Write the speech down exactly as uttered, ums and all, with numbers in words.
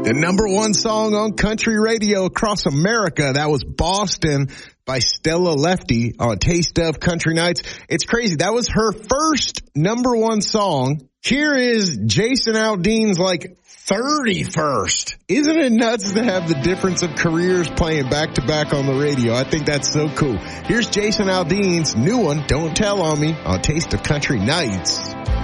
The number one song on country radio across America. That was Boston by Stella Lefty on Taste of Country Nights. It's crazy. That was her first number one song. Here is Jason Aldean's like thirty-first. Isn't it nuts to have the difference of careers playing back to back on the radio? I think that's so cool. Here's Jason Aldean's new one, Don't Tell on Me, on Taste of Country Nights.